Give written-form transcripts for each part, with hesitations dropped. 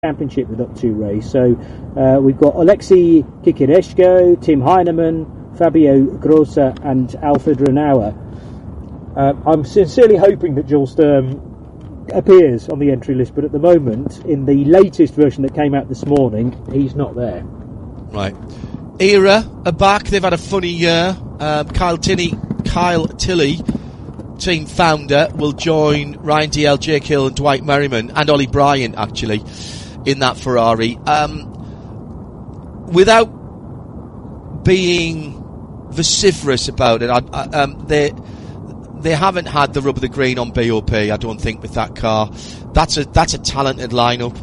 Championship with up 2 race. So we've got Alexei Kikireshko, Tim Heinemann, Fabio Grossa and Alfred Renauer. I'm sincerely hoping that Jules Sturm appears on the entry list, but at the moment, in the latest version that came out this morning, he's not there. Right. Era are back. They've had a funny year. Kyle Tilley, team founder, will join Ryan DL, Jake Hill and Dwight Merriman and Ollie Bryant, actually, in that Ferrari. Without being vociferous about it, they haven't had the rub of the green on BOP, I don't think, with that car. That's a talented lineup.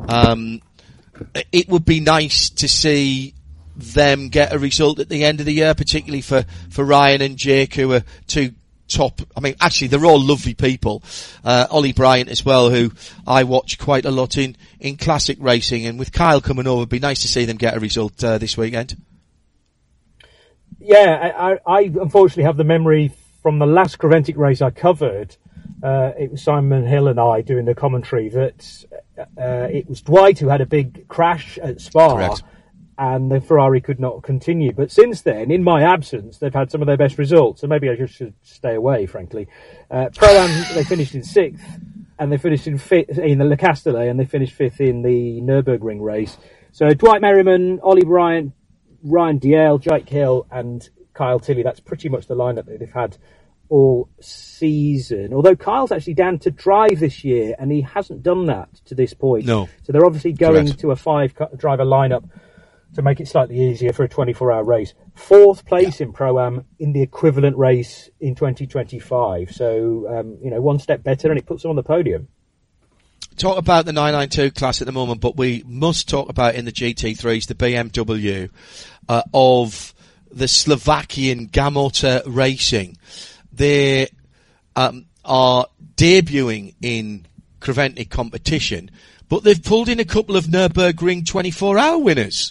It would be nice to see them get a result at the end of the year, particularly for Ryan and Jake, who are two top. I mean, actually, they're all lovely people. Ollie Bryant as well, who I watch quite a lot in classic racing, and with Kyle coming over, it'd be nice to see them get a result this weekend. Yeah, I unfortunately have the memory from the last Creventic race I covered. It was Simon Hill and I doing the commentary that it was Dwight who had a big crash at Spa. Correct. And the Ferrari could not continue. But since then, in my absence, they've had some of their best results. So maybe I just should stay away, frankly. Pro-Am, they finished in 6th, and they finished in 5th in the Le Castellet, and they finished 5th in the Nürburgring race. So Dwight Merriman, Ollie Bryant, Ryan DL, Jake Hill, and Kyle Tilley, that's pretty much the lineup that they've had all season. Although Kyle's actually down to drive this year, and he hasn't done that to this point. No. So they're obviously going Correct. to a 5-driver lineup to make it slightly easier for a 24-hour race. 4th place in Pro-Am in the equivalent race in 2025. So, one step better, and it puts them on the podium. Talk about the 992 class at the moment, but we must talk about in the GT3s, the BMW of the Slovakian Gamota Racing. They are debuting in Creventic competition, but they've pulled in a couple of Nürburgring 24-hour winners.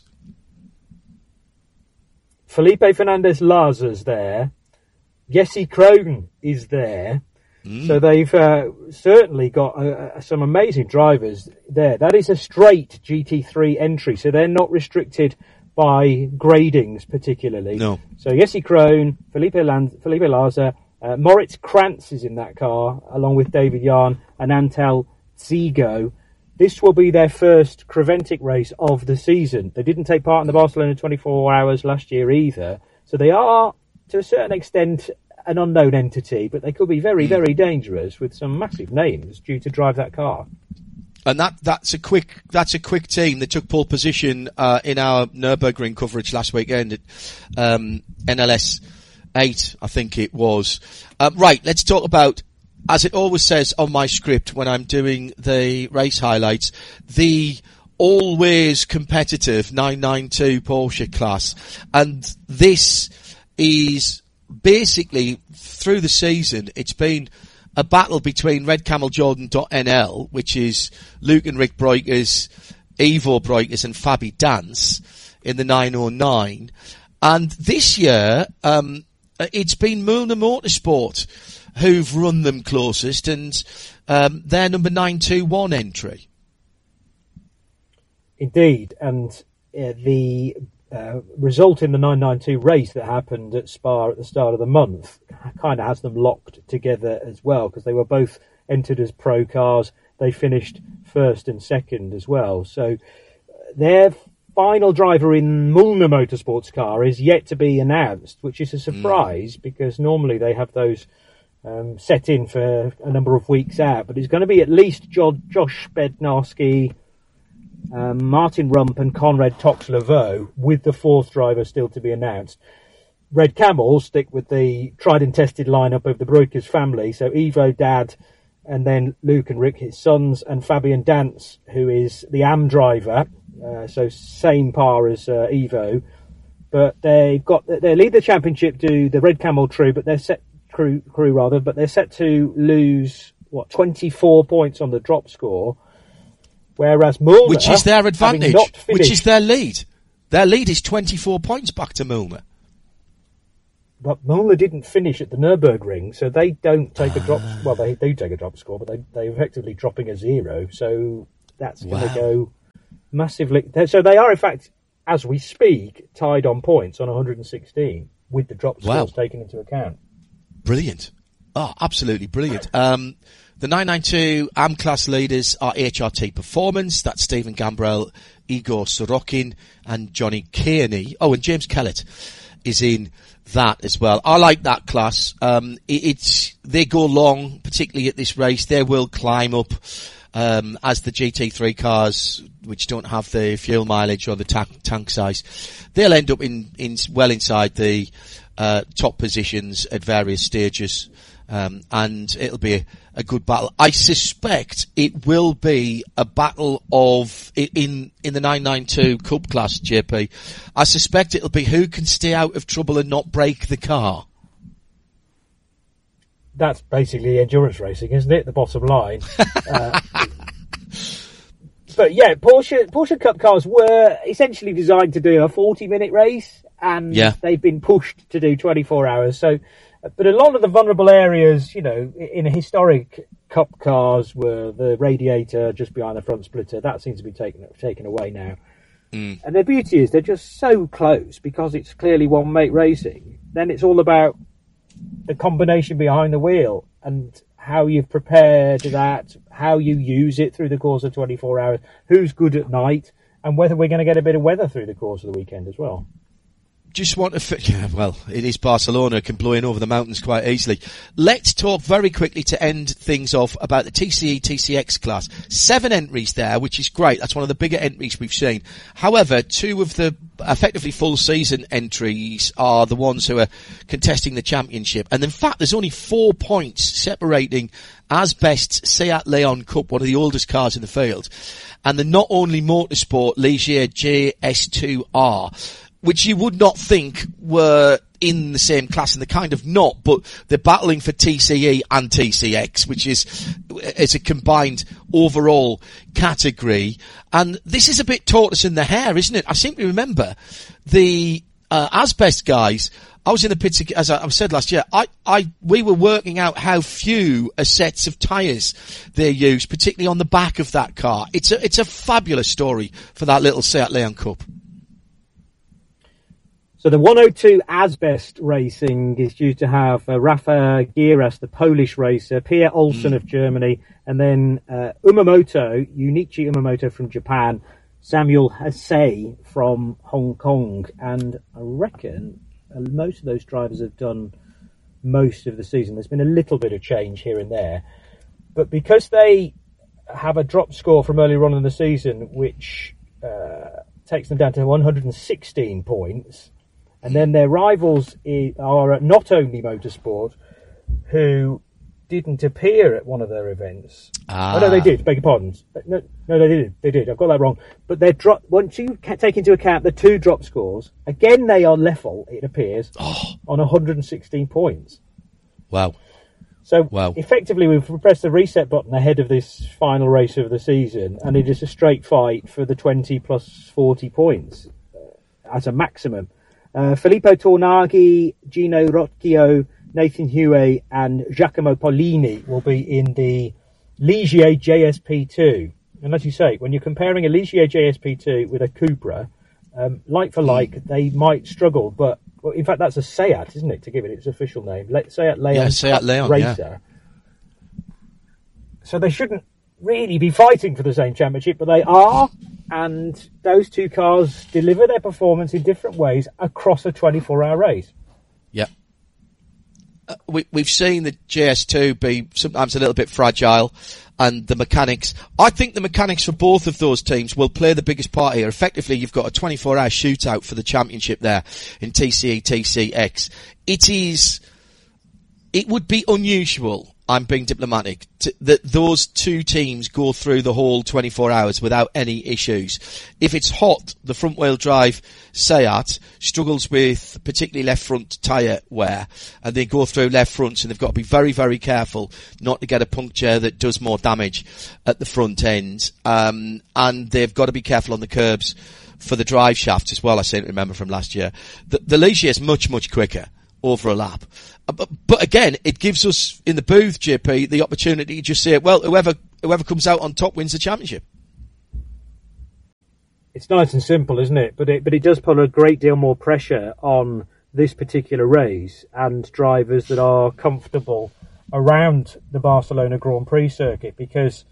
Felipe Fernandez Laza's there. Jesse Krohn is there. So they've certainly got some amazing drivers there. That is a straight GT3 entry, so they're not restricted by gradings particularly. No. So Jesse Krohn, Felipe Laza, Moritz Krantz is in that car, along with David Yarn and Antal Zigo. This will be their first Creventic race of the season. They didn't take part in the Barcelona 24 hours last year either. So they are, to a certain extent, an unknown entity, but they could be very, very dangerous with some massive names due to drive that car. And that's a quick team that took pole position in our Nürburgring coverage last weekend at NLS 8, I think it was. Right, let's talk about, as it always says on my script when I'm doing the race highlights, the always competitive 992 Porsche class. And this is basically, through the season, it's been a battle between Red Camel Jordan.nl, which is Luke and Rick Breukers, Ivo Breukers and Fabi Dance in the 909. And this year, it's been Müllner Motorsport who've run them closest, and their number 921 entry. Indeed, and the result in the 992 race that happened at Spa at the start of the month kind of has them locked together as well, because they were both entered as pro cars. They finished first and second as well. So their final driver in Müllner Motorsport's car is yet to be announced, which is a surprise because normally they have those set in for a number of weeks out. But it's going to be at least Josh Bednarski, Martin Rump and Conrad Tox-Leveau, with the 4th driver still to be announced. Red Camel stick with the tried and tested lineup of the Breukers family, so Ivo, Dad, and then Luke and Rick, his sons, and Fabian Dance, who is the AM driver, so same par as Ivo. But they lead the championship to the Red Camel crew, but they're set to lose 24 points on the drop score. Whereas Müllner, which is their advantage, which is their lead. Their lead is 24 points back to Müllner. But Müllner didn't finish at the Nürburgring, so they don't take a drop. Well, they do take a drop score, but they're effectively dropping a 0. So that's going to go massively. So they are, in fact, as we speak, tied on points on 116 with the drop scores taken into account. Brilliant. Oh, absolutely brilliant. The 992 AM class leaders are HRT Performance. That's Stephen Gambrell, Igor Sorokin, and Johnny Kearney. Oh, and James Kellett is in that as well. I like that class. They go long, particularly at this race. They will climb up, as the GT3 cars, which don't have the fuel mileage or the tank size, they'll end up in well inside the top positions at various stages. And it'll be a good battle. I suspect it will be a battle of, in the 992 Cup class, JP, I suspect it'll be who can stay out of trouble and not break the car. That's basically endurance racing, isn't it? The bottom line. But yeah, Porsche Cup cars were essentially designed to do a 40-minute race, and they've been pushed to do 24 hours. So, but a lot of the vulnerable areas, in a historic Cup cars were the radiator just behind the front splitter. That seems to be taken away now. And the beauty is they're just so close because it's clearly one-make racing. Then it's all about the combination behind the wheel and how you've prepared that, how you use it through the course of 24 hours, who's good at night, and whether we're going to get a bit of weather through the course of the weekend as well. Just want to, it is Barcelona, can blow in over the mountains quite easily. Let's talk very quickly to end things off about the TCE TCX class. 7 entries there, which is great. That's one of the bigger entries we've seen. However, 2 of the effectively full season entries are the ones who are contesting the championship. And in fact, there's only 4 points separating Asbest Seat Leon Cup, one of the oldest cars in the field, and the Not Only Motorsport Ligier JS2R, which you would not think were in the same class, and they're kind of not, but they're battling for TCE and TCX, which is a combined overall category. And this is a bit tortoise in the hare, isn't it? I seem to remember the Asbest guys. I was in the pits, as I said last year, we were working out how few sets of tyres they use, particularly on the back of that car. It's a fabulous story for that little Seat Leon Cup. So the 102 Asbest Racing is due to have Rafa Giras, the Polish racer, Pierre Olsen of Germany, and then Junichi Umamoto from Japan, Samuel Hasei from Hong Kong. And I reckon most of those drivers have done most of the season. There's been a little bit of change here and there. But because they have a drop score from earlier on in the season, which takes them down to 116 points, and then their rivals are Not Only Motorsport, who didn't appear at one of their events. Oh, no, they did. Beg your pardon. No, they did. They did. I've got that wrong. But their drop. Once you take into account the 2 drop scores, again they are level. It appears on 116 points. Wow. So effectively, we've pressed the reset button ahead of this final race of the season, and it is a straight fight for the 20 plus 40 points as a maximum. Filippo Tornaghi, Gino Rocchio, Nathan Huey, and Giacomo Polini will be in the Ligier JSP2. And as you say, when you're comparing a Ligier JSP2 with a Cupra, like for like, they might struggle. But in fact, that's a Seat, isn't it? To give it its official name, Seat Leon. Yeah, Seat Leon Racer. Yeah. So they shouldn't really be fighting for the same championship, but they are. And those 2 cars deliver their performance in different ways across a 24-hour race. Yeah. We've seen the JS2 be sometimes a little bit fragile, and the mechanics. I think the mechanics for both of those teams will play the biggest part here. Effectively, you've got a 24-hour shootout for the championship there in TCE, TCX. It would be unusual, I'm being diplomatic, that those 2 teams go through the whole 24 hours without any issues. If it's hot, the front-wheel drive Seat struggles with particularly left front tyre wear, and they go through left fronts, and they've got to be very, very careful not to get a puncture that does more damage at the front end. And they've got to be careful on the curbs for the drive shafts as well, I seem to remember from last year. The Ligier is much, much quicker over a lap. But again, it gives us in the booth, JP, the opportunity to just say, well, whoever comes out on top wins the championship. It's nice and simple, isn't it? But it does put a great deal more pressure on this particular race and drivers that are comfortable around the Barcelona Grand Prix circuit, because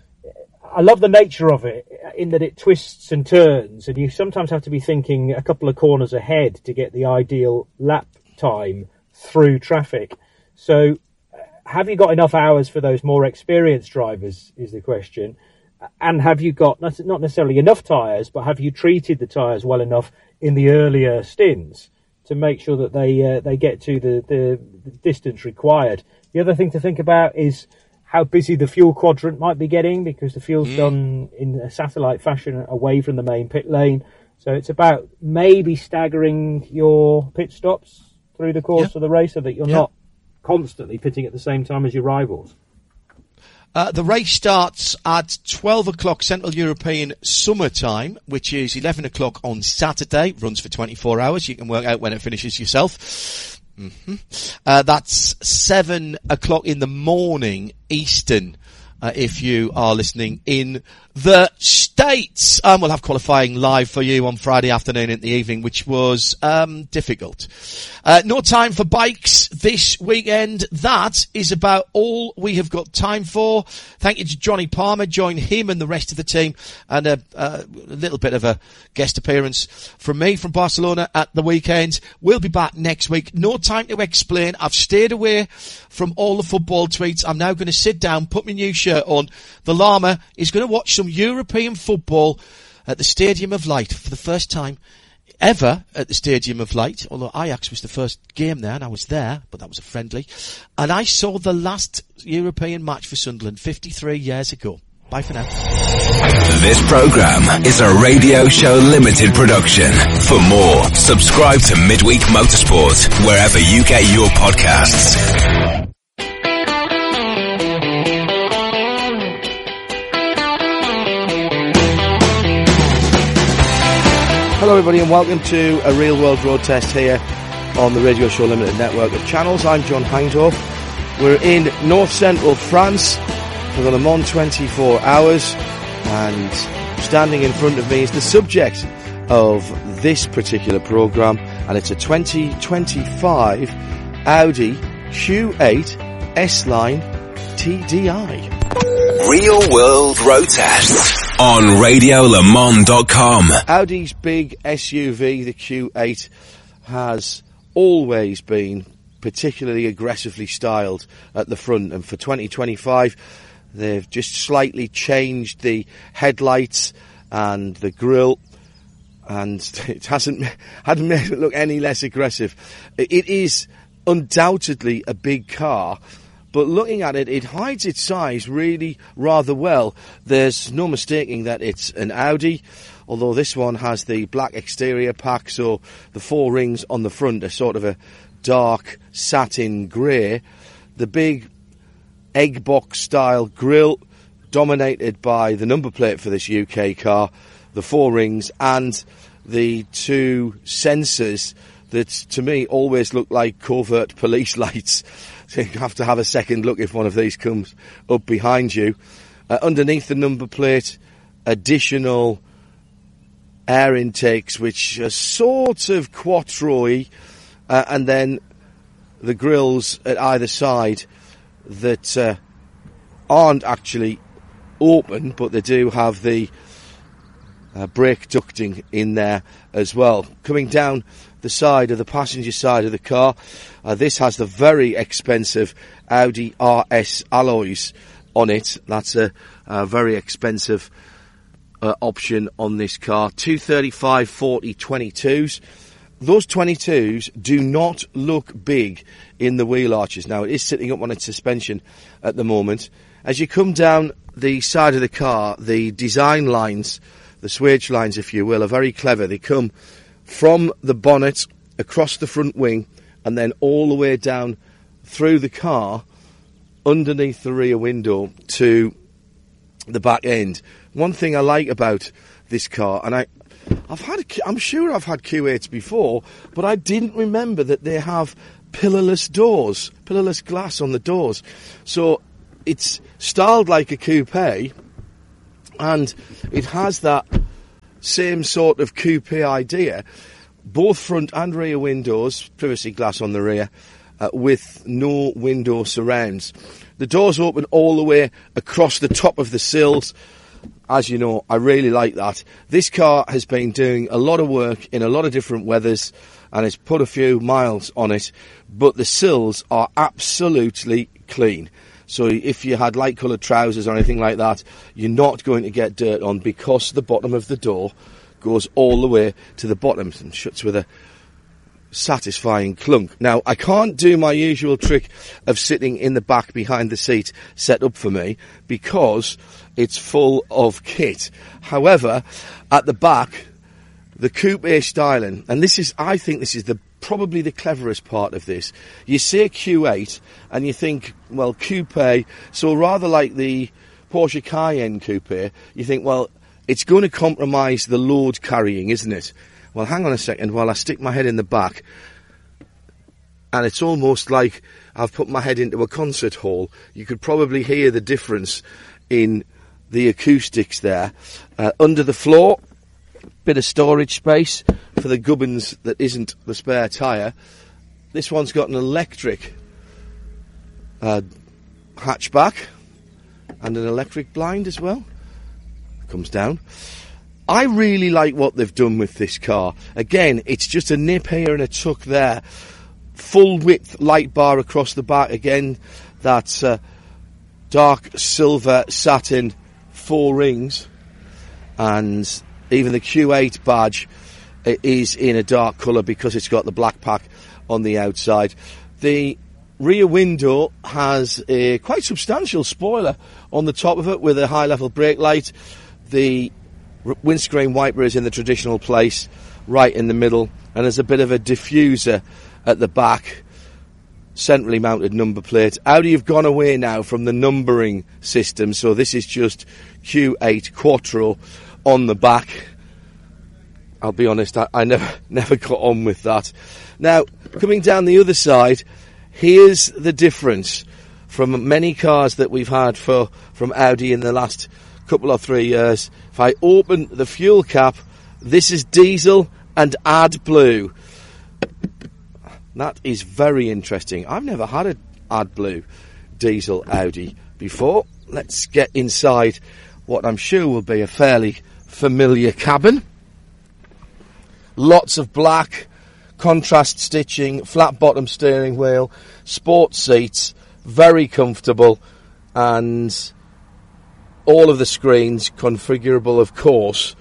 I love the nature of it in that it twists and turns, and you sometimes have to be thinking a couple of corners ahead to get the ideal lap time through traffic. So have you got enough hours for those more experienced drivers is the question. And have you got, not necessarily enough tyres, but have you treated the tyres well enough in the earlier stints to make sure that they get to the distance required? The other thing to think about is how busy the fuel quadrant might be getting, because the fuel's done in a satellite fashion away from the main pit lane. So it's about maybe staggering your pit stops through the course of the race so that you're not constantly pitting at the same time as your rivals. The race starts at 12 o'clock Central European Summer Time, which is 11 o'clock on Saturday. Runs for 24 hours. You can work out when it finishes yourself. That's 7 o'clock in the morning Eastern, if you are listening in the States. We'll have qualifying live for you on Friday afternoon in the evening, which was difficult. No time for bikes this weekend. That is about all we have got time for. Thank you to Johnny Palmer. Join him and the rest of the team, and a little bit of a guest appearance from me from Barcelona at the weekend. We'll be back next week. No time to explain. I've stayed away from all the football tweets. I'm now going to sit down, put my new shirt on. The Llama is going to watch some European football at the Stadium of Light for the first time ever at the Stadium of Light, although Ajax was the first game there and I was there, but that was a friendly. And I saw the last European match for Sunderland 53 years ago. Bye for now. This programme is a Radio Show Limited production. For more, subscribe to Midweek Motorsport wherever you get your podcasts. Hello everybody and welcome to a Real World Road Test here on the Radio Show Limited network of channels. I'm John Hindhaugh. We're in north central France for the Le Mans 24 hours, and standing in front of me is the subject of this particular programme, and it's a 2025 Audi Q8 S-Line TDI. Real World Road Test on RadioLeMans.com. Audi's big SUV, the Q8, has always been particularly aggressively styled at the front, and for 2025 they've just slightly changed the headlights and the grille, and it hadn't made it look any less aggressive. It is undoubtedly a big car, but looking at it, it hides its size really rather well. There's no mistaking that it's an Audi, although this one has the black exterior pack, so the four rings on the front are sort of a dark satin grey. The big egg box style grille dominated by the number plate for this UK car, the four rings, and the two sensors that to me always look like covert police lights. So you have to have a second look if one of these comes up behind you. Underneath the number plate, additional air intakes which are sort of quattro-y, and then the grills at either side that aren't actually open, but they do have the brake ducting in there as well. Coming down the side of the passenger side of the car, this has the very expensive Audi RS alloys on it. That's a very expensive option on this car. 235/40 22s. Those 22s do not look big in the wheel arches. Now, it is sitting up on its suspension at the moment. As you come down the side of the car, the design lines, the swage lines, if you will, are very clever. They come from the bonnet, across the front wing, and then all the way down through the car, underneath the rear window to the back end. One thing I like about this car, and I'm sure I've had Q8s before, but I didn't remember that they have pillarless doors, pillarless glass on the doors. So it's styled like a coupe, and it has that same sort of coupe idea. Both front and rear windows, privacy glass on the rear, with no window surrounds. The doors open all the way across the top of the sills. As you know, I really like that. This car has been doing a lot of work in a lot of different weathers and has put a few miles on it, but the sills are absolutely clean. So if you had light coloured trousers or anything like that, you're not going to get dirt on, because the bottom of the door goes all the way to the bottom and shuts with a satisfying clunk. Now, I can't do my usual trick of sitting in the back behind the seat set up for me, because it's full of kit. However, at the back, the coupe styling, and I think this is probably the cleverest part of this. You say Q8 and you think, well, coupe, so rather like the Porsche Cayenne coupe, you think, well, it's going to compromise the load carrying, isn't it? Well, hang on a second while I stick my head in the back, and it's almost like I've put my head into a concert hall. You could probably hear the difference in the acoustics there. Under the floor, bit of storage space for the gubbins that isn't the spare tyre. This one's got an electric hatchback and an electric blind as well. Comes down. I really like what they've done with this car. Again, it's just a nip here and a tuck there. Full width light bar across the back. Again, that's dark silver satin 4 rings. And even the Q8 badge is in a dark colour because it's got the black pack on the outside. The rear window has a quite substantial spoiler on the top of it with a high level brake light. The windscreen wiper is in the traditional place, right in the middle, and there's a bit of a diffuser at the back, centrally mounted number plate. Audi have gone away now from the numbering system, so this is just Q8 Quattro on the back. I'll be honest, I never got on with that. Now, coming down the other side, here's the difference from many cars that we've had from Audi in the last couple or 3 years. If I open the fuel cap, this is diesel and AdBlue. That is very interesting. I've never had an AdBlue diesel Audi before. Let's get inside what I'm sure will be a fairly familiar cabin. Lots of black, contrast stitching, flat bottom steering wheel, sports seats, very comfortable, and all of the screens configurable, of course.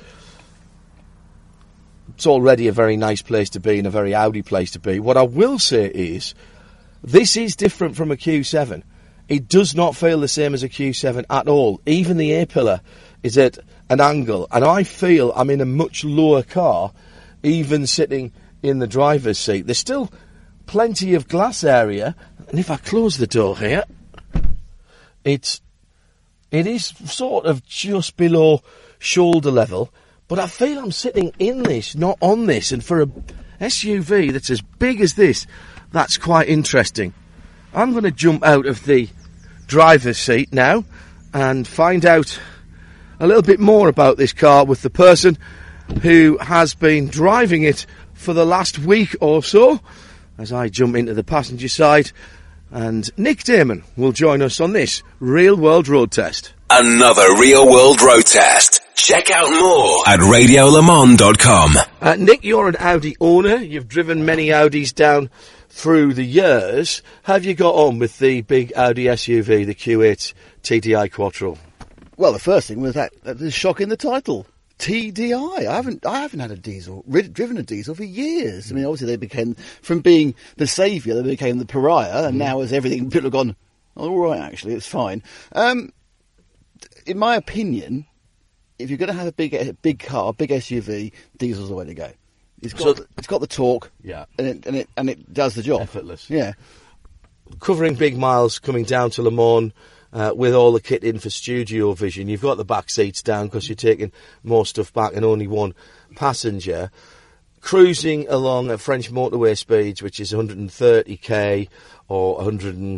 It's already a very nice place to be and a very Audi place to be. What I will say is, this is different from a Q7. It does not feel the same as a Q7 at all. Even the A-pillar is at an angle, and I feel I'm in a much lower car, even sitting in the driver's seat. There's still plenty of glass area, and if I close the door here, it is sort of just below shoulder level, but I feel I'm sitting in this, not on this, and for a SUV that's as big as this, that's quite interesting. I'm going to jump out of the driver's seat now and find out a little bit more about this car with the person who has been driving it for the last week or so, as I jump into the passenger side, and Nick Damon will join us on this Real World Road Test. Another Real World Road Test. Check out more at radiolemans.com. Nick, you're an Audi owner. You've driven many Audis down through the years. Have you got on with the big Audi SUV, the Q8 TDI Quattro? Well, the first thing was that the shock in the title. TDI. I haven't had a diesel, driven a diesel for years. I mean, obviously they became, from being the saviour, they became the pariah, and now as everything, people have gone, all right, actually, it's fine. In my opinion, if you're going to have a big car, big SUV, diesel's the way to go. It's got the torque, yeah, and it does the job. Effortless, yeah. Covering big miles, coming down to Le Mans. With all the kit in for studio vision, you've got the back seats down because you're taking more stuff back and only one passenger. Cruising along at French motorway speeds, which is 130k or 100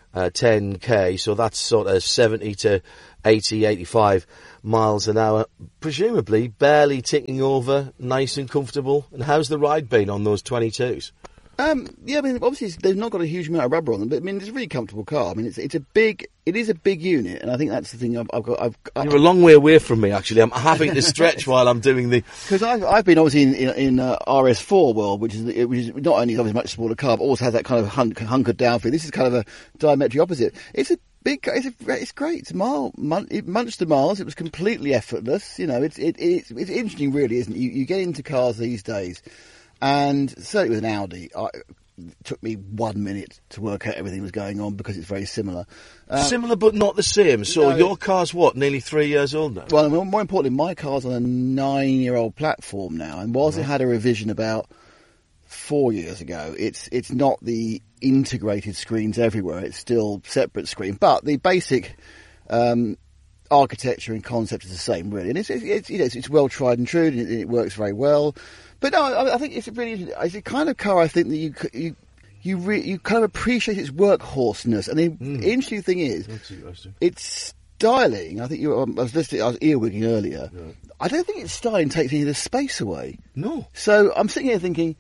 10k, so that's sort of 70 to 80, 85 miles an hour, presumably barely ticking over, nice and comfortable. And how's the ride been on those 22s? Yeah, I mean, obviously they've not got a huge amount of rubber on them, but I mean, it's a really comfortable car. I mean, it is a big unit, and I think that's the thing I've got. You're a long way away from me, actually. I'm having to stretch while I'm doing the. Because I've been obviously in RS4 world, which is not only obviously a much smaller car, but also has that kind of hunkered down feel. This is kind of a diametric opposite. It's a big. It's great. It's it munched the miles. It was completely effortless. You know, it's interesting, really, isn't it? You get into cars these days. And certainly with an Audi, it took me 1 minute to work out everything that was going on because it's very similar. Similar but not the same. So your car's what, nearly 3 years old now? Well, more importantly, my car's on a 9-year-old platform now. And whilst it had a revision about 4 years ago, it's not the integrated screens everywhere. It's still separate screen. But the basic architecture and concept is the same, really. And it's well tried and true, and it works very well. But no, I think it's a kind of car. I think that you kind of appreciate its workhorseness. And the interesting thing is, it's styling. I think I was earwigging earlier. Yeah. I don't think its styling takes any of the space away. No. So I'm sitting here thinking.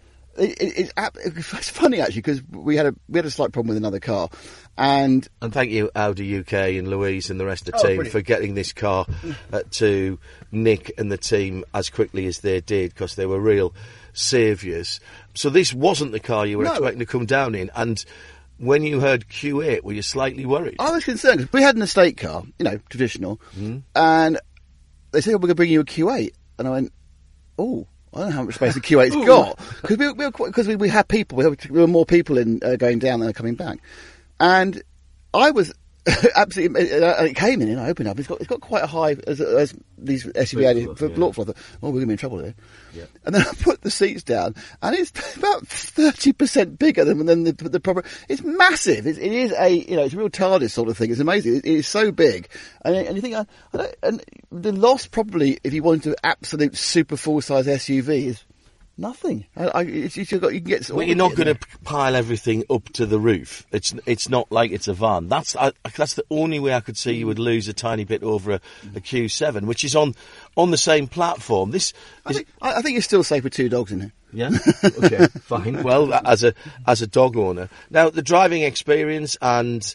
It's funny actually because we had a slight problem with another car, and thank you Audi UK and Louise and the rest of the team brilliant. For getting this car to Nick and the team as quickly as they did, because they were real saviours. So this wasn't the car you were expecting to come down in, and when you heard Q8, were you slightly worried? I was concerned because we had an estate car, traditional, and they said, we're going to bring you a Q8, and I went, oh. I don't know how much space the Q8's got, because we had people. There were more people in going down than coming back, and I was absolutely. It came in and I opened up. It's got quite a high as these SUV added for block floor. I thought, we're going to be in trouble here. Yeah. And then I put the seats down, and it's about 30% bigger than the proper. It's massive. It is it's a real TARDIS sort of thing. It's amazing. It is so big, and you think and the loss probably if you wanted to absolute super full size SUV is nothing. You can get. Well, you're not going to pile everything up to the roof. It's not like it's a van. That's the only way I could see you would lose a tiny bit over a Q7, which is on the same platform. I think you're still safe with two dogs in here. Yeah. Okay. Fine. Well, as a dog owner, now the driving experience and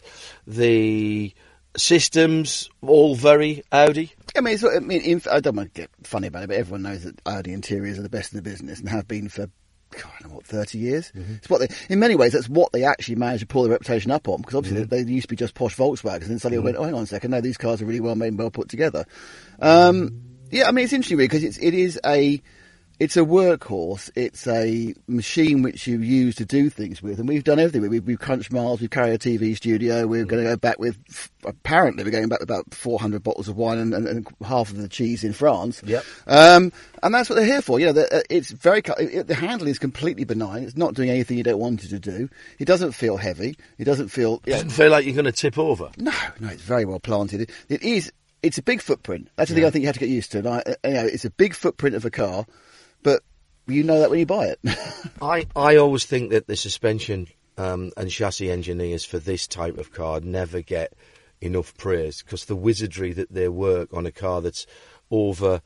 the systems all very Audi. I mean, I don't want to get funny about it, but everyone knows that Audi interiors are the best in the business and have been for, 30 years. Mm-hmm. It's what in many ways, that's what they actually managed to pull their reputation up on, because obviously they used to be just posh Volkswagens, and then suddenly went, oh, hang on a second, no, these cars are really well made and well put together. Yeah, I mean, it's interesting really, because it's a workhorse. It's a machine which you use to do things with, and we've done everything. We've crunched miles. We've carried a TV studio. We're going to go back with. Apparently, we're going back with about 400 bottles of wine and half of the cheese in France. Yep. And that's what they're here for. It's very. The handling is completely benign. It's not doing anything you don't want it to do. It doesn't feel heavy. It doesn't feel. It doesn't feel like you're going to tip over. No, it's very well planted. It is. It's a big footprint. That's the thing I think you have to get used to. It's a big footprint of a car. But you know that when you buy it. I always think that the suspension and chassis engineers for this type of car never get enough praise, because the wizardry that they work on a car that's over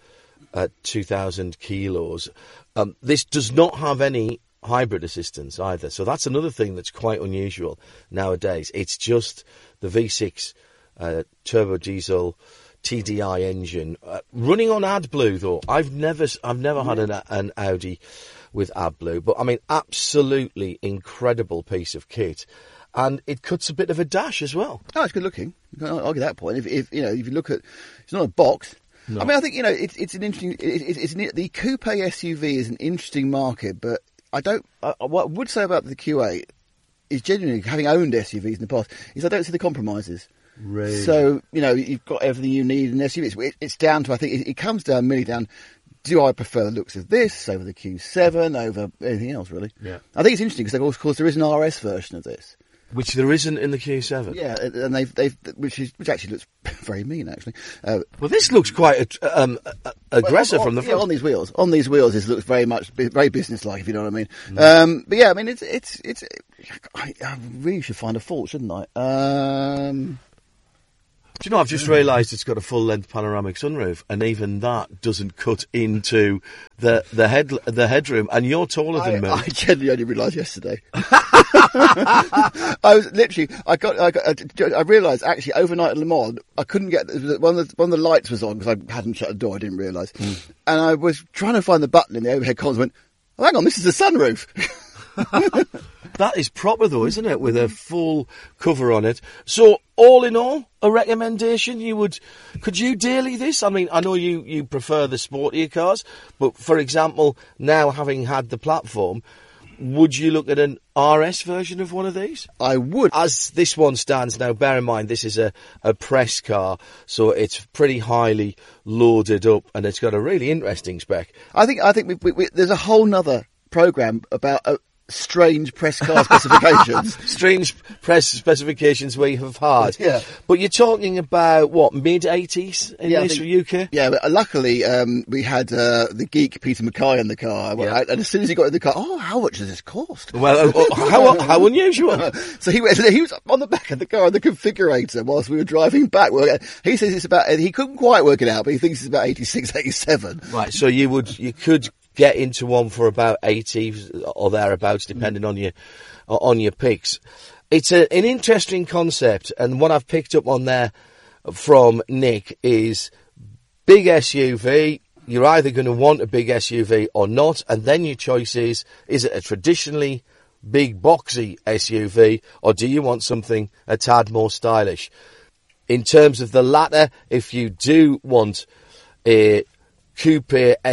2,000 kilos. This does not have any hybrid assistance either, so that's another thing that's quite unusual nowadays. It's just the V6 turbo diesel TDI engine running on AdBlue though. I've never had an Audi with AdBlue, but I mean, absolutely incredible piece of kit, and it cuts a bit of a dash as well. Oh, it's good looking. You can't argue that point. If you look at, it's not a box. No. I mean, I think it's an interesting. The coupe SUV is an interesting market, but what I would say about the Q8 is genuinely, having owned SUVs in the past, is I don't see the compromises. Really? So, you've got everything you need in an SUV. It's down to, I think, it comes down merely down, do I prefer the looks of this over the Q7, over anything else, really? Yeah. I think it's interesting because, of course, there is an RS version of this. Which there isn't in the Q7. Yeah, and they've which actually looks very mean, actually. Well, this looks quite aggressive from the front. Yeah, on these wheels. On these wheels, this looks very businesslike, if you know what I mean. But yeah, I mean, it's I really should find a fault, shouldn't I? Do you know, I've just realised it's got a full-length panoramic sunroof, and even that doesn't cut into the headroom. And you're taller than me. I genuinely only realised yesterday. I was literally. I realised actually overnight at Le Mans, I couldn't get one of the lights was on because I hadn't shut the door. I didn't realise, and I was trying to find the button in the overhead comms. And went, oh, hang on, this is a sunroof. That is proper though, isn't it? With a full cover on it. So, all in all, a recommendation could you daily this? I mean, I know you prefer the sportier cars, but for example, now having had the platform, would you look at an RS version of one of these? I would. As this one stands now, bear in mind this is a press car, so it's pretty highly loaded up, and it's got a really interesting spec. I think we there's a whole nother programme about strange press car specifications. Strange press specifications we have had. Yeah. But you're talking about, what, mid-80s in this UK? Yeah, but luckily we had the geek Peter Mackay in the car. Yeah. And as soon as he got in the car, how much does this cost? Well, how unusual. So he was on the back of the car in the configurator whilst we were driving back. He says it's about, he couldn't quite work it out, but he thinks it's about 86, 87. Right, so you could get into one for about 80 or thereabouts, depending on your picks. It's an interesting concept, and what I've picked up on there from Nick is big SUV. You're either going to want a big SUV or not, and then your choice is it a traditionally big boxy SUV, or do you want something a tad more stylish? In terms of the latter, if you do want a coupe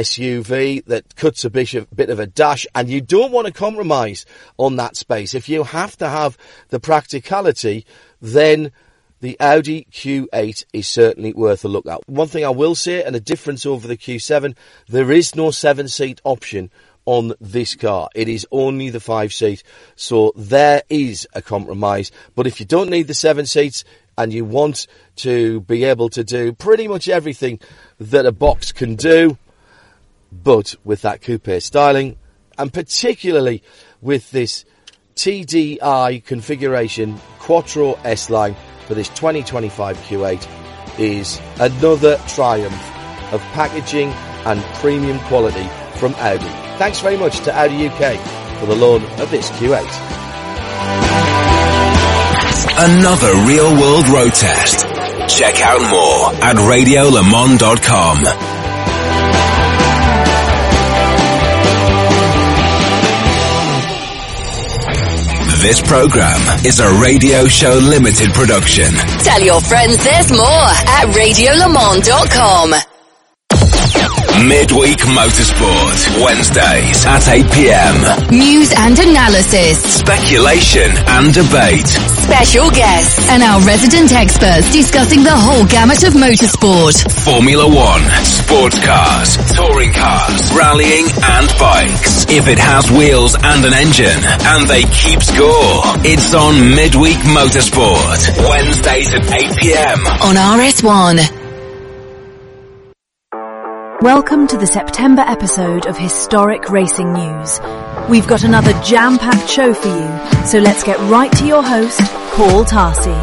SUV that cuts a bit of a dash, and you don't want to compromise on that space, if you have to have the practicality, then the Audi Q8 is certainly worth a look at. One thing I will say, and a difference over the Q7, there is no 7-seat option on this car. It is only the 5-seat, so there is a compromise. But if you don't need the 7 seats and you want to be able to do pretty much everything that a box can do, but with that coupe styling, and particularly with this TDI configuration Quattro S-Line for this 2025 Q8, is another triumph of packaging and premium quality from Audi. Thanks very much to Audi UK for the loan of this Q8. Another real-world road test. Check out more at radiolemans.com. This program is a Radio Show Limited production. Tell your friends there's more at radiolemans.com. Midweek Motorsport, Wednesdays at 8 p.m. News and analysis, Speculation and debate. special guests, and our resident experts discussing the whole gamut of motorsport. Formula One, sports cars, touring cars, rallying and bikes. If it has wheels and an engine, and they keep score, it's on Midweek Motorsport, Wednesdays at 8 p.m. On RS1. Welcome to the September episode of Historic Racing News. We've got another jam-packed show for you, so let's get right to your host, Paul Tarsi.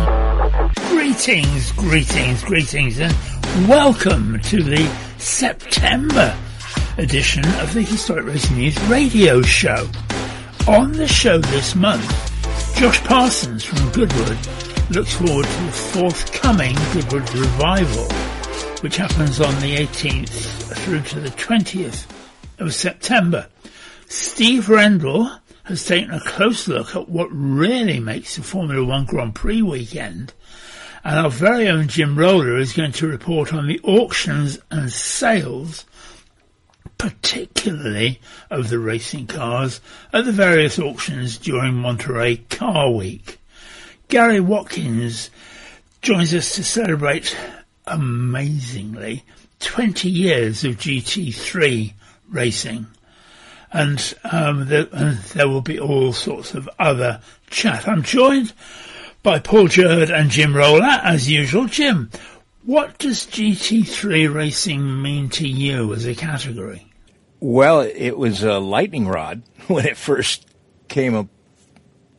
Greetings, and welcome to the September edition of the Historic Racing News radio show. On the show this month, Josh Parsons from Goodwood looks forward to the forthcoming Goodwood Revival, which happens on the 18th through to the 20th of September. Steve Rendell has taken a close look at what really makes the Formula One Grand Prix weekend, and our very own Jim Roller is going to report on the auctions and sales, particularly of the racing cars, at the various auctions during Monterey Car Week. Gary Watkins joins us to celebrate, amazingly, 20 years of GT3 racing, and there will be all sorts of other chat. I'm joined by Paul Jerd and Jim Roller, as usual. Jim, what does GT3 racing mean to you as a category? Well, it was a lightning rod when it first came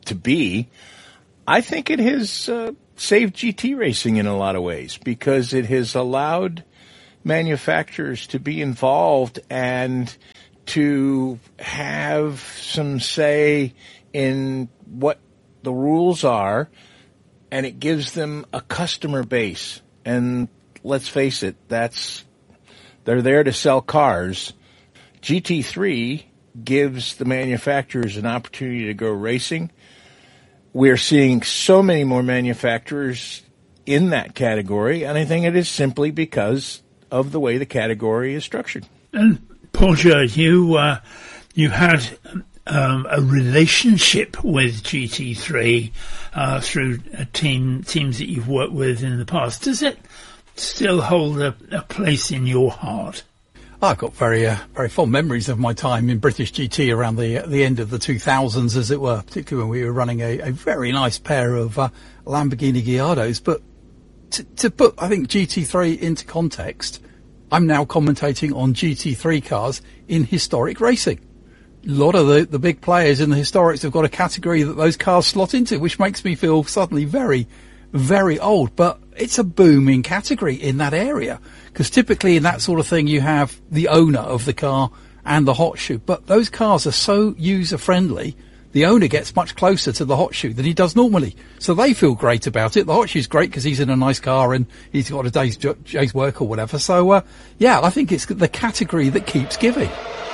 to be, I think it has saved GT racing in a lot of ways, because it has allowed manufacturers to be involved and to have some say in what the rules are, and it gives them a customer base. And let's face it, they're there to sell cars. GT3 gives the manufacturers an opportunity to go racing. We're seeing so many more manufacturers in that category, and I think it is simply because of the way the category is structured. And Paul Jerd, you had a relationship with GT3 through teams that you've worked with in the past. Does it still hold a place in your heart? I've got very fond memories of my time in British GT around the end of the 2000s, as it were, particularly when we were running a very nice pair of Lamborghini Gallardos. But to put, I think, GT3 into context, I'm now commentating on GT3 cars in historic racing. A lot of the big players in the historics have got a category that those cars slot into, which makes me feel suddenly very, very old. But it's a booming category in that area, because typically in that sort of thing you have the owner of the car and the hot shoe. But those cars are so user friendly, the owner gets much closer to the hot shoe than he does normally. So they feel great about it. The hot shoe's great because he's in a nice car and he's got a day's work or whatever. So, yeah, I think it's the category that keeps giving.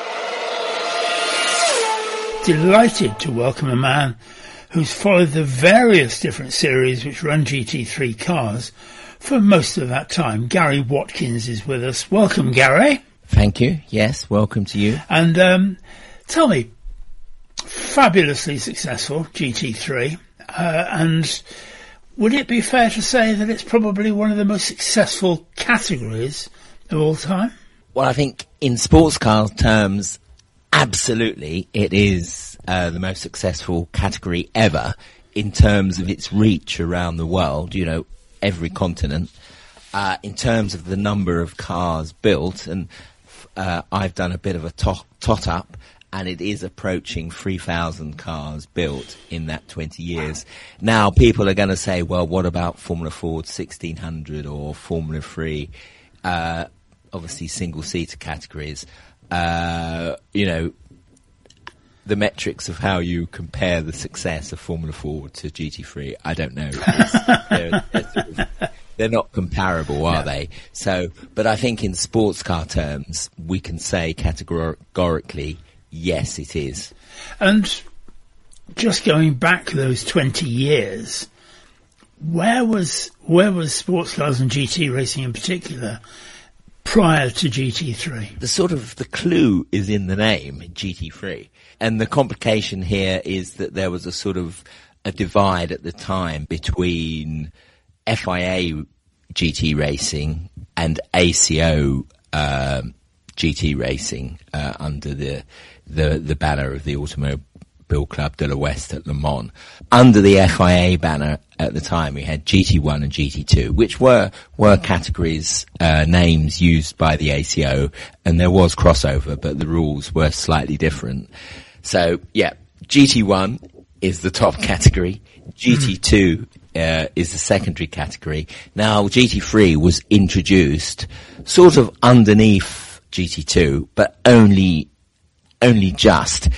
Delighted to welcome a man who's followed the various different series which run GT3 cars for most of that time. Gary Watkins is with us. Welcome, Gary. Thank you. Yes, welcome to you. And tell me, fabulously successful GT3, and would it be fair to say that it's probably one of the most successful categories of all time? Well, I think in sports car terms, absolutely, it is the most successful category ever in terms of its reach around the world, you know, every continent. In terms of the number of cars built, and I've done a bit of a tot up, and it is approaching 3,000 cars built in that 20 years. Now, people are going to say, well, what about Formula Ford 1600 or Formula 3? Obviously, single-seater categories. You know, the metrics of how you compare the success of Formula Ford to GT3, I don't know. They're not comparable, are they? So, but I think in sports car terms, we can say categorically, yes, it is. And just going back those 20 years, where was sports cars and GT racing in particular prior to GT3? The clue is in the name, GT3. And the complication here is that there was a divide at the time between FIA GT racing and ACO GT racing under the banner of the Automobile Club de l'Ouest at Le Mans. Under the FIA banner at the time, we had GT1 and GT2, which were categories, names used by the ACO, and there was crossover, but the rules were slightly different. So, yeah, GT1 is the top category. GT2 is the secondary category. Now, GT3 was introduced sort of underneath GT2, but only just.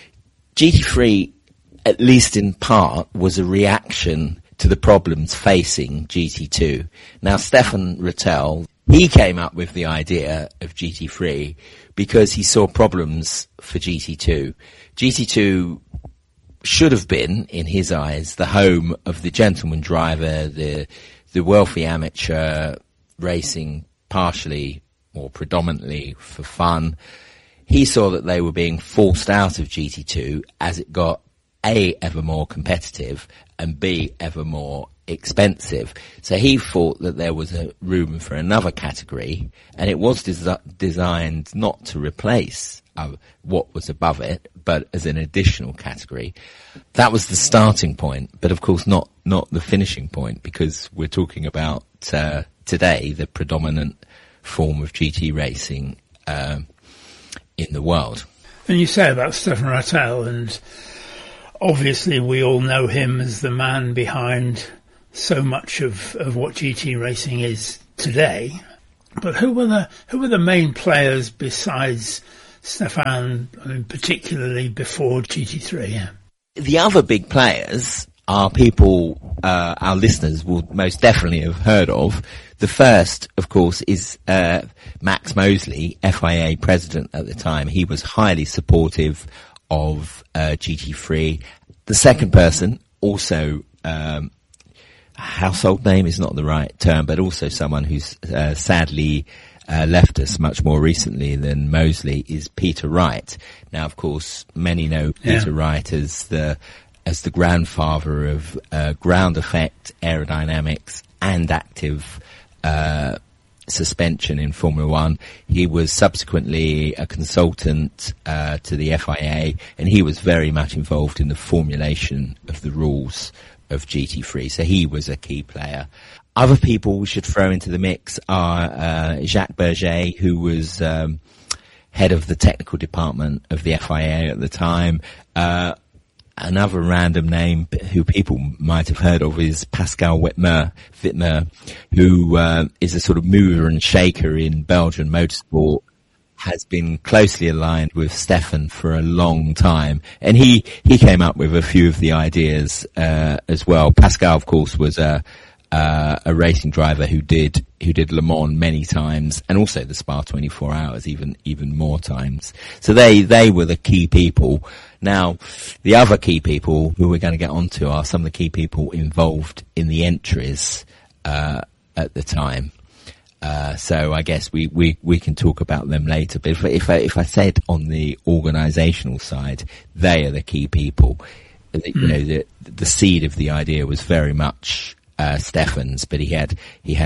GT3, at least in part, was a reaction to the problems facing GT2. Now, Stefan Rattel, he came up with the idea of GT3 because he saw problems for GT2. GT2 should have been, in his eyes, the home of the gentleman driver, the wealthy amateur racing partially or predominantly for fun. He saw that they were being forced out of GT2 as it got A, ever more competitive, and B, ever more expensive. So he thought that there was a room for another category, and it was designed not to replace what was above it, but as an additional category. That was the starting point, but of course not the finishing point, because we're talking about today the predominant form of GT racing in the world. And you say about Stefan Rattel, and obviously we all know him as the man behind so much of what GT racing is today. But who were the main players besides Stefan, particularly before GT3? Yeah. The other big players are people our listeners will most definitely have heard of. The first, of course, is Max Mosley, FIA president at the time. He was highly supportive of GT3. The second person, also household name is not the right term, but also someone who's sadly left us much more recently than Mosley, is Peter Wright. Now, of course, many know Peter Wright as the grandfather of ground effect aerodynamics and active suspension in Formula One. He was subsequently a consultant to the FIA, and he was very much involved in the formulation of the rules of GT3. So he was a key player. Other people we should throw into the mix are Jacques Berger, who was head of the technical department of the FIA at the time. Another random name who people might have heard of is Pascal Wittmer, who is a sort of mover and shaker in Belgian motorsport, has been closely aligned with Stefan for a long time, and he came up with a few of the ideas as well. Pascal, of course, was a racing driver who did Le Mans many times, and also the Spa 24 Hours even more times. So they were the key people. Now, the other key people who we're going to get onto are some of the key people involved in the entries at the time. So I guess we can talk about them later. But if I said on the organisational side, they are the key people. You know, the seed of the idea was very much Stefan's, but he had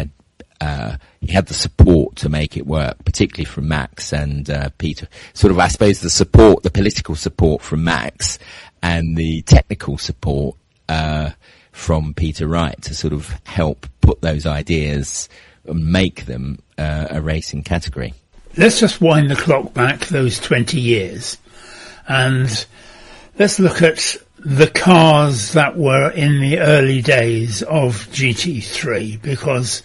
the support to make it work, particularly from Max and Peter. Sort of, I suppose, the political support from Max and the technical support from Peter Wright to sort of help put those ideas and make them a racing category. Let's just wind the clock back those 20 years and let's look at the cars that were in the early days of GT3, because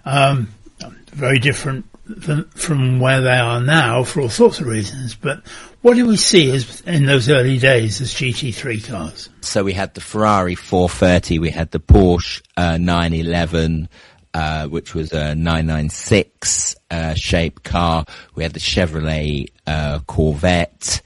very different from where they are now for all sorts of reasons. But what do we see as in those early days as GT3 cars? So we had the Ferrari 430, we had the Porsche 911, which was a 996 shaped car. We had the Chevrolet Corvette.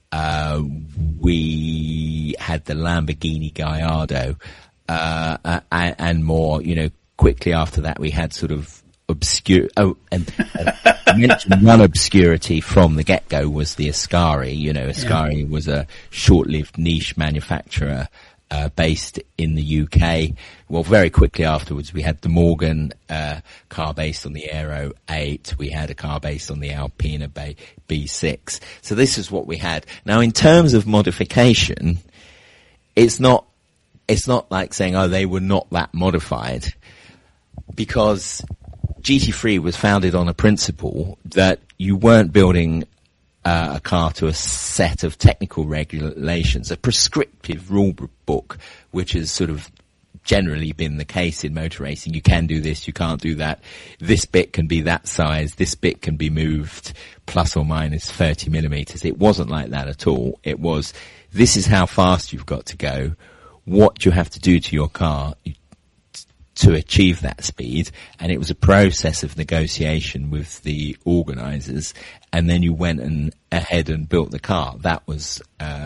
We had the Lamborghini Gallardo, and more. You know, quickly after that, we had sort of obscure. Oh, and I mentioned one obscurity from the get-go was the Ascari. You know, Ascari was a short-lived niche manufacturer based in the UK. Well, very quickly afterwards, we had the Morgan car based on the Aero 8. We had a car based on the Alpina B6. So this is what we had. Now, in terms of modification, it's not like saying, oh, they were not that modified, because GT3 was founded on a principle that you weren't building a car to a set of technical regulations, a prescriptive rule book, which has sort of generally been the case in motor racing. You can do this, you can't do that. This bit can be that size, this bit can be moved plus or minus 30 millimeters. It wasn't like that at all. It was, this is how fast you've got to go, what you have to do to your car to achieve that speed, and it was a process of negotiation with the organisers, and then you went ahead and built the car. That was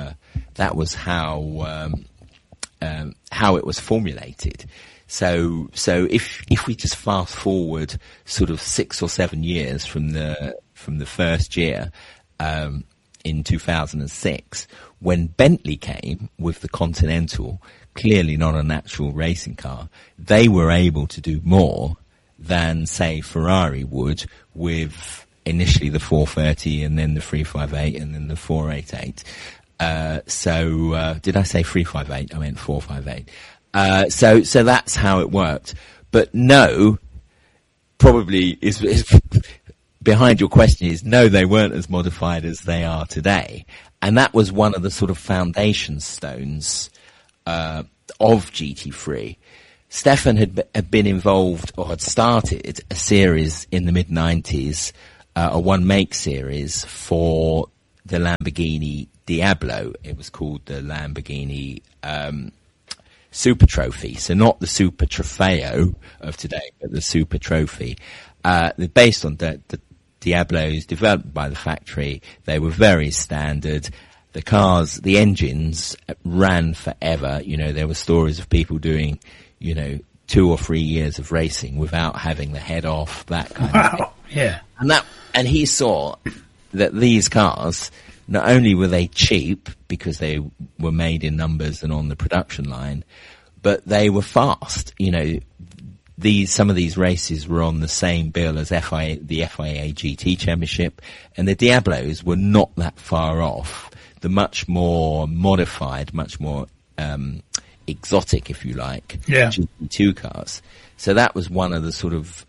how it was formulated. So if we just fast forward sort of 6 or 7 years from the first year, in 2006, when Bentley came with the Continental, clearly not a natural racing car, they were able to do more than, say, Ferrari would with initially the 430 and then the 358 and then the 488. Did I say 358? I meant 458. So that's how it worked. But no, probably is behind your question is, no, they weren't as modified as they are today. And that was one of the sort of foundation stones of GT3. Stefan had been involved, or had started a series in the mid-90s, a one-make series for the Lamborghini Diablo. It was called the Lamborghini Super Trophy. So not the Super Trofeo of today, but the Super Trophy. They're based on the Diablos developed by the factory. They were very standard. The cars, the engines ran forever. You know, there were stories of people doing, 2 or 3 years of racing without having the head off, that kind of thing. Yeah. And he saw that these cars, not only were they cheap because they were made in numbers and on the production line, but they were fast. Some of these races were on the same bill as the FIA GT Championship, and the Diablos were not that far off the much more modified, much more exotic, if you like, GT2 cars. So that was one of the sort of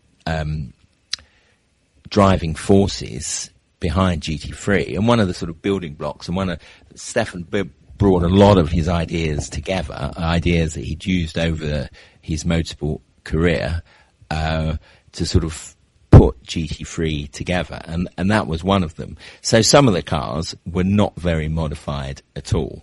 driving forces behind GT3, and one of the sort of building blocks, and Stefan brought a lot of his ideas together, ideas that he'd used over his motorsport career, to sort of put GT3 together, and that was one of them. So some of the cars were not very modified at all.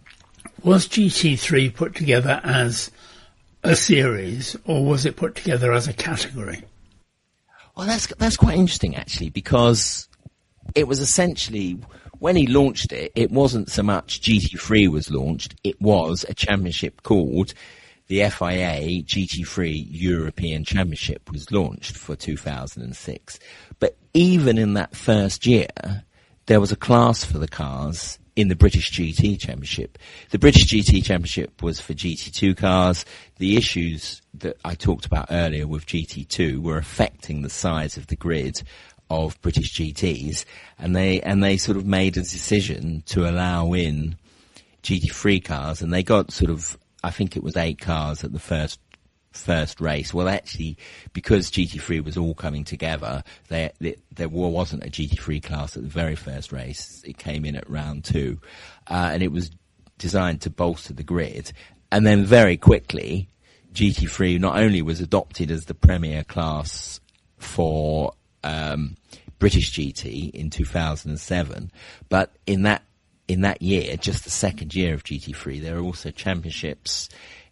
Was GT3 put together as a series, or was it put together as a category? Well, that's quite interesting, actually, because it was essentially, when he launched it, it wasn't so much GT3 was launched, it was a championship called the FIA GT3 European Championship was launched for 2006. But even in that first year, there was a class for the cars in the British GT Championship. The British GT Championship was for GT2 cars. The issues that I talked about earlier with GT2 were affecting the size of the grid of British GTs, and they sort of made a decision to allow in GT3 cars, and they got sort of, I think it was 8 cars at the first race. Well, actually, because GT3 was all coming together, there wasn't a GT3 class at the very first race. It came in at round 2, and it was designed to bolster the grid. And then very quickly, GT3 not only was adopted as the premier class for British GT in 2007, but in that year, just the second year of GT3, there are also championships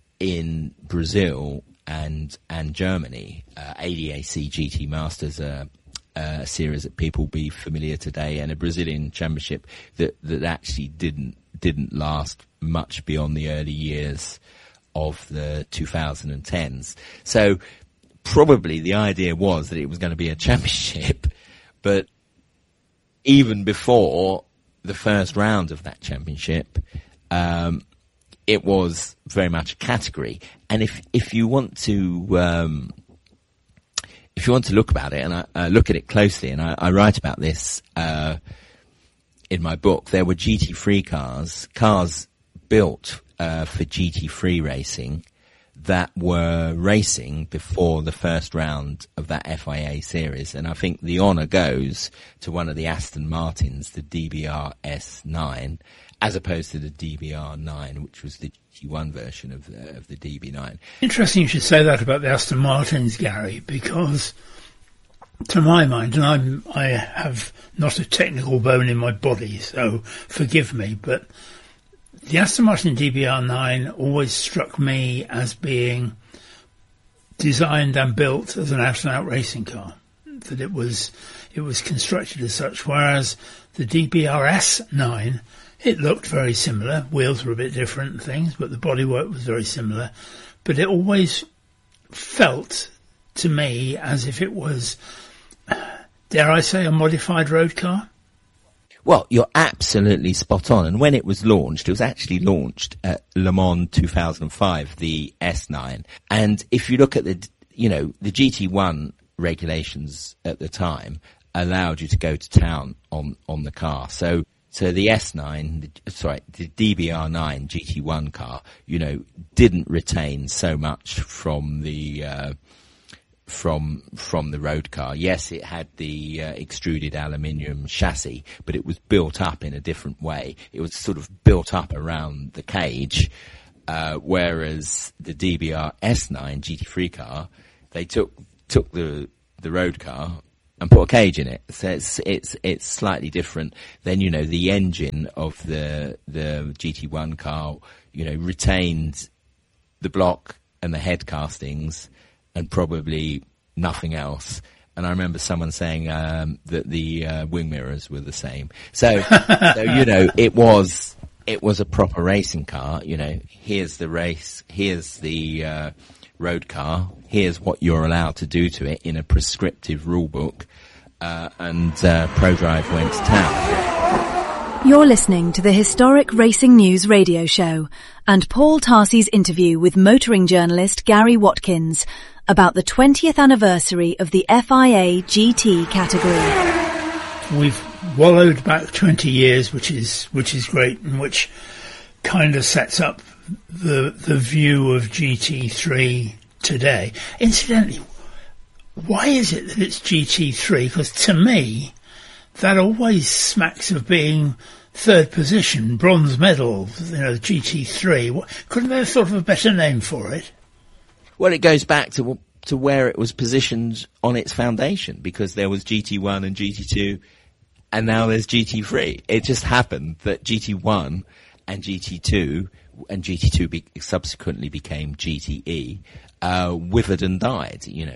in Brazil and Germany. ADAC GT Masters, a series that people will be familiar today, and a Brazilian championship that actually didn't last much beyond the early years of the 2010s. So probably the idea was that it was going to be a championship, but even before the first round of that championship, it was very much a category. And if you want to look about it, and I look at it closely, and I write about this in my book, there were GT3 cars built for GT3 racing that were racing before the first round of that FIA series. And I think the honour goes to one of the Aston Martins, the DBR S9, as opposed to the DBR 9, which was the GT1 version of the DB9. Interesting you should say that about the Aston Martins, Gary, because to my mind, and I have not a technical bone in my body, so forgive me, but the Aston Martin DBR9 always struck me as being designed and built as an out-and-out racing car, that it was constructed as such, whereas the DBR S9, it looked very similar. Wheels were a bit different and things, but the bodywork was very similar. But it always felt to me as if it was, dare I say, a modified road car. Well, you're absolutely spot on. And when it was launched, it was actually launched at Le Mans 2005, the S9. And if you look at the GT1 regulations at the time allowed you to go to town on the car. So the S9, the DBR9 GT1 car, didn't retain so much from the from the road car. Yes, it had the extruded aluminium chassis, but it was built up in a different way. It was sort of built up around the cage, whereas the DBR S9 GT3 car, they took the road car and put a cage in it. So it's slightly different. Then, the engine of the GT1 car, retained the block and the head castings and probably nothing else. And I remember someone saying that the wing mirrors were the same. So it was a proper racing car. Here's the race, here's the road car, here's what you're allowed to do to it in a prescriptive rule book, and ProDrive went to town. You're listening to the Historic Racing News radio show and Paul Tarsi's interview with motoring journalist Gary Watkins about the 20th anniversary of the FIA GT category. We've wallowed back 20 years, which is great, and which kind of sets up the view of GT3 today. Incidentally, why is it that it's GT3? Because to me, that always smacks of being third position, bronze medal, GT3. Couldn't they have thought of a better name for it? Well, it goes back to where it was positioned on its foundation, because there was GT1 and GT2, and now there's GT3. It just happened that GT1 and GT2 subsequently became GTE, withered and died.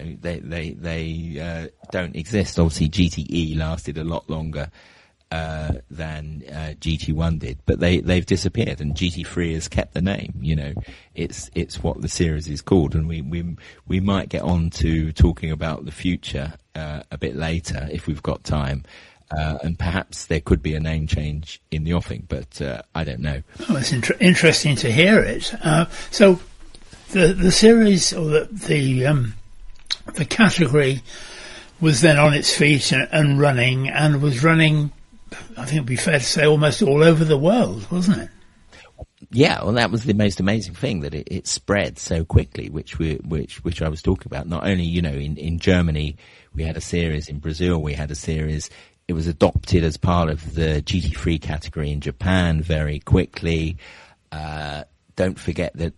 They don't exist. Obviously, GTE lasted a lot longer than GT1 did, but they've disappeared, and GT3 has kept the name. It's what the series is called, and we might get on to talking about the future a bit later if we've got time. And perhaps there could be a name change in the offing, but I don't know. Oh, it's interesting to hear it. So the series, or the category, was then on its feet and running, and was running, I think it'd be fair to say, almost all over the world, wasn't it? Yeah, well, that was the most amazing thing, that it spread so quickly, which I was talking about. Not only, in Germany we had a series, in Brazil we had a series. It was adopted as part of the GT3 category in Japan very quickly. Don't forget that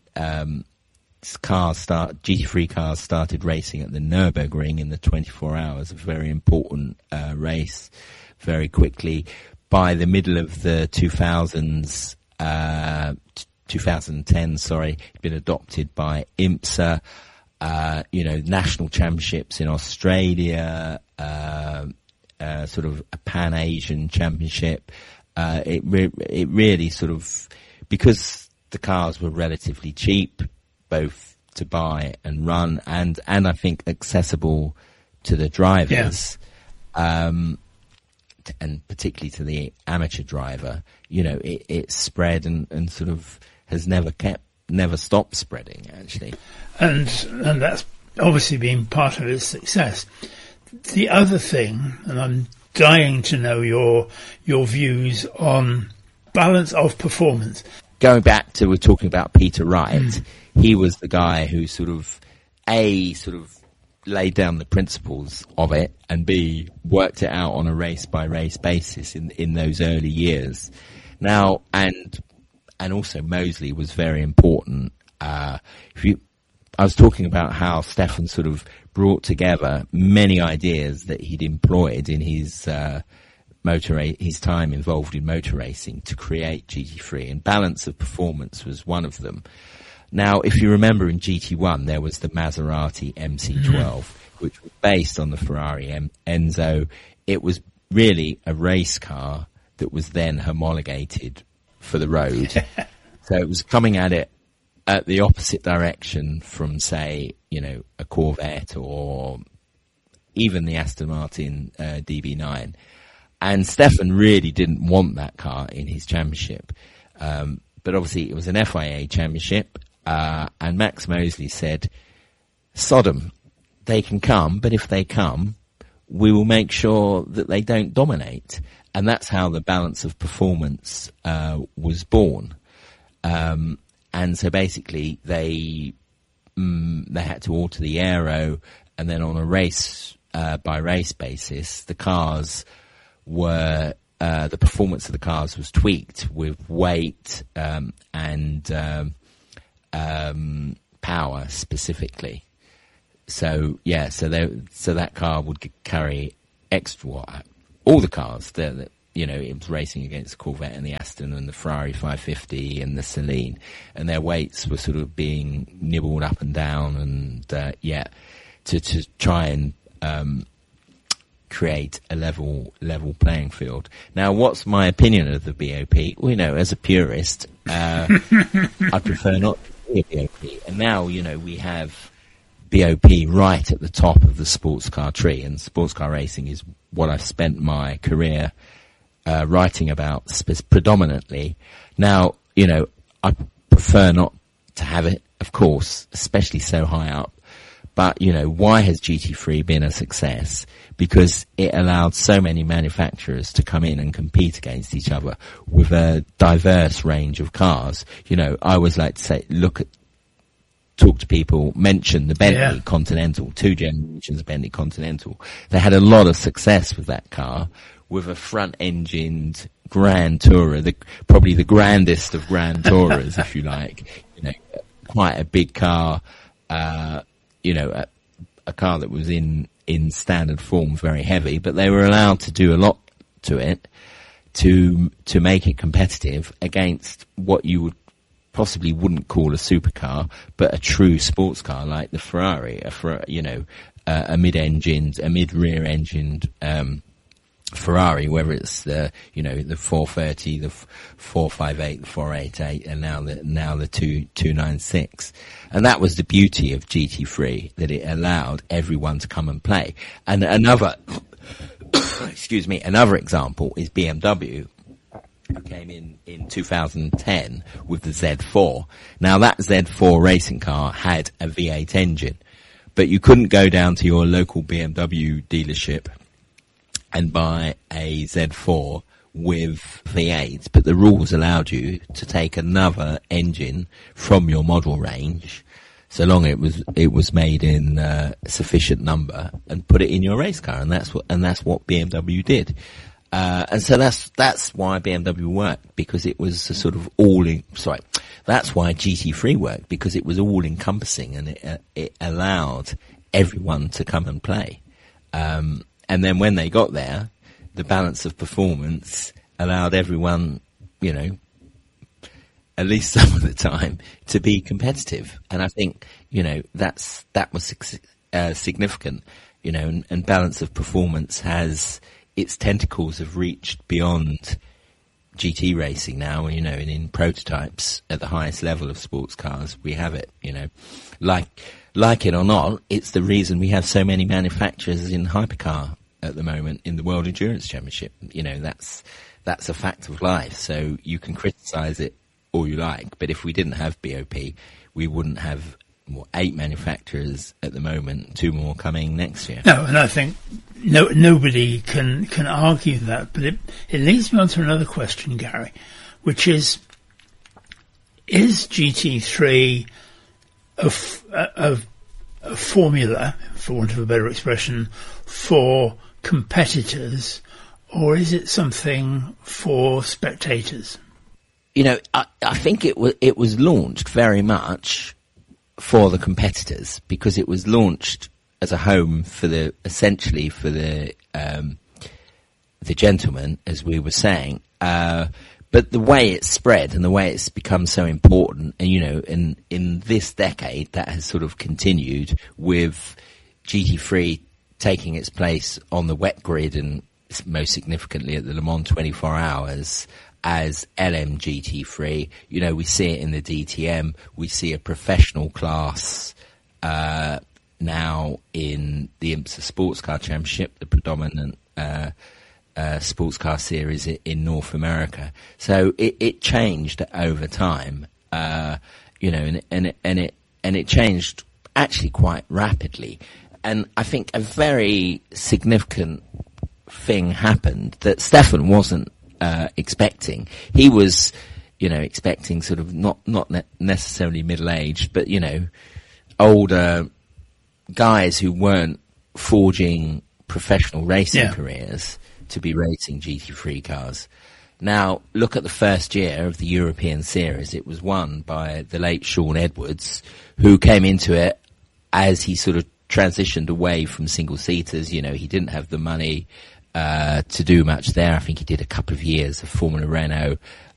GT3 cars started racing at the Nürburgring in the 24 hours, a very important race, very quickly. By the middle of the 2000s, 2010, it'd been adopted by IMSA. National championships in Australia, sort of a Pan-Asian championship. It really sort of, because the cars were relatively cheap, both to buy and run, and I think accessible to the drivers, and particularly to the amateur driver, it spread and sort of has never stopped spreading, actually. And that's obviously been part of its success. The other thing, and I'm dying to know your views on balance of performance. Going back to, we're talking about Peter Wright, he was the guy who sort of laid down the principles of it, and B, worked it out on a race by race basis in those early years. Now, and also Mosley was very important. I was talking about how Stefan sort of brought together many ideas that he'd employed in his his time involved in motor racing to create GT3, and balance of performance was one of them. Now, if you remember, in GT1 there was the Maserati MC12, which was based on the Ferrari Enzo. It was really a race car that was then homologated for the road. So it was coming at it at the opposite direction from, say, a Corvette or even the Aston Martin DB9. And Stefan really didn't want that car in his championship. But obviously it was an FIA championship, and Max Mosley said, Sodom, they can come, but if they come, we will make sure that they don't dominate. And that's how the balance of performance was born. And so basically they had to alter the aero, and then on a race by race basis, the cars were the performance of the cars was tweaked with weight and power specifically. So so that car would carry extra watt. All the cars, it was racing against the Corvette and the Aston and the Ferrari 550 and the Celine, and their weights were sort of being nibbled up and down, and to try and create a level playing field. Now, what's my opinion of the BOP? Well, as a purist, I prefer not to be a BOP. And now, we have BOP right at the top of the sports car tree, and sports car racing is what I've spent my career writing about predominantly. Now, I prefer not to have it, of course, especially so high up. But, why has GT3 been a success? Because it allowed so many manufacturers to come in and compete against each other with a diverse range of cars. I always like to say, talk to people, mention the Bentley Continental, 2 generations of Bentley Continental. They had a lot of success with that car, with a front-engined Grand Tourer, probably the grandest of Grand Tourers, if you like. Quite a big car, a car that was in standard form, very heavy, but they were allowed to do a lot to it to make it competitive against what you would possibly wouldn't call a supercar, but a true sports car like the Ferrari, a mid-rear engined Ferrari, whether it's the 430, the 458, the 488, and now the 296. And that was the beauty of GT3, that it allowed everyone to come and play. And another example is BMW. Came in 2010 with the Z4. Now that Z4 racing car had a V8 engine, but you couldn't go down to your local BMW dealership and buy a Z4 with V8, but the rules allowed you to take another engine from your model range, so long it was made in sufficient number, and put it in your race car, and that's what BMW did. And so that's why BMW worked, because it was a sort of that's why GT3 worked, because it was all encompassing, and it allowed everyone to come and play. And then when they got there, the balance of performance allowed everyone, at least some of the time, to be competitive. And I think, that was significant, and balance of performance its tentacles have reached beyond GT racing now, and in prototypes at the highest level of sports cars, we have it, like it or not, it's the reason we have so many manufacturers in hypercar at the moment in the World Endurance Championship. That's a fact of life. So you can criticize it all you like, but if we didn't have BOP, we wouldn't have 8 manufacturers at the moment, 2 more coming next year. No, and I think nobody can argue that, but it leads me on to another question, Gary, which is GT3 a formula, for want of a better expression, for competitors, or is it something for spectators? I think it was launched very much for the competitors, because it was launched as a home essentially for the gentlemen, as we were saying. But the way it's spread and the way it's become so important, and in this decade, that has sort of continued with GT3 taking its place on the wet grid, and most significantly at the Le Mans 24 Hours as LMGT3. We see it in the DTM. We see a professional class now in the IMSA Sports Car Championship, the predominant sports car series in North America. So it changed over time, and it changed actually quite rapidly. And I think a very significant thing happened that Stefan wasn't expecting. He was, expecting sort of not necessarily middle-aged, but older guys who weren't forging professional racing careers to be racing GT3 cars. Now, look at the first year of the European Series. It was won by the late Sean Edwards, who came into it as he sort of transitioned away from single-seaters. You know, he didn't have the money to do much there. I think he did a couple of years of Formula Renault,